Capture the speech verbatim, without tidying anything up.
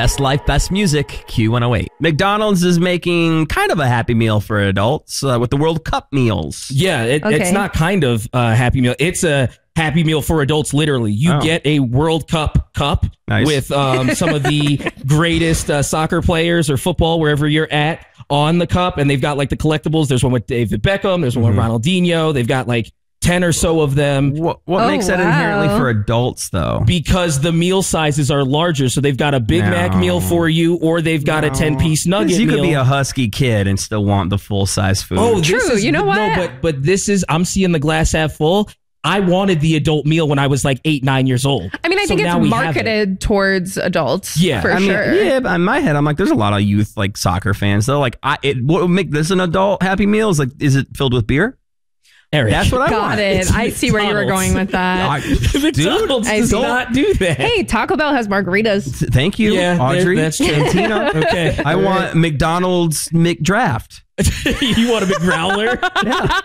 Best life, best music, Q one oh eight. McDonald's is making kind of a Happy Meal for adults uh, with the World Cup meals. Yeah, it, Okay. it's not kind of a Happy Meal. It's a Happy Meal for adults, literally. You Oh. get a World Cup cup Nice. with um, some of the greatest uh, soccer players or football, wherever you're at, on the cup. And they've got like the collectibles. There's one with David Beckham. There's one Mm-hmm. with Ronaldinho. They've got like ten or so of them. What, what Oh, makes that wow. inherently for adults, though? Because the meal sizes are larger. So they've got a Big No. Mac meal for you, or they've got a ten-piece nugget You meal. could be a husky kid and still want the full-size food. Oh, this True, is, you know no, what? but but this is, I'm seeing the glass half full. I wanted the adult meal when I was like eight, nine years old. I mean, I So think now it's we have it. marketed towards adults. Yeah. for I mean, sure. yeah, but in my head, I'm like, there's a lot of youth like soccer fans though. Like, I it what would make this an adult Happy Meal is like, is it filled with beer? Eric. That's what I Got want. it. It's I see where you were McDonald's. going with that. I- McDonald's I does see. not do that. Hey, Taco Bell has margaritas. Th- Thank you, Yeah, there- Audrey. that's true. Santino. Okay. I want McDonald's McDraft. You want a big growler? Yeah.